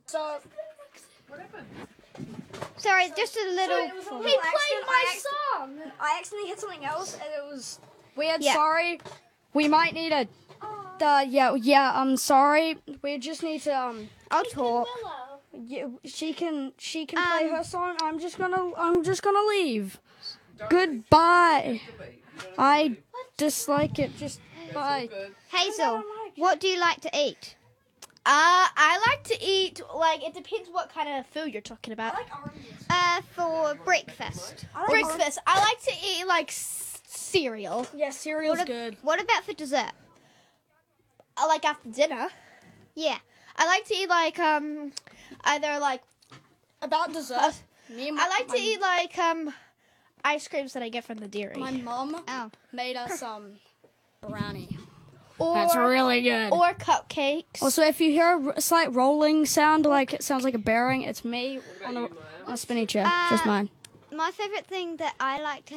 So, Sorry, just a little. he played my song. I accidentally hit something else, and it was weird. Yeah. Sorry. We might need a. I'm sorry. We just need to. I'll talk. Yeah, she can play her song. I'm just gonna leave. Goodbye. I dislike it. Just bye. Hazel, what do you like to eat? I like to eat, like, it depends what kind of food you're talking about. For breakfast. Breakfast. I like to eat, like, cereal. Yeah, cereal's good. What about for dessert? I like after dinner. Yeah. I like to eat, like, either, like, About dessert, I like to eat, like, ice creams that I get from the dairy. My mom Oh. made us brownie. Or, That's really good. or cupcakes. Also, if you hear a slight rolling sound, like it sounds like a bearing, it's me on a spinny chair. Just mine. My favorite thing that I like to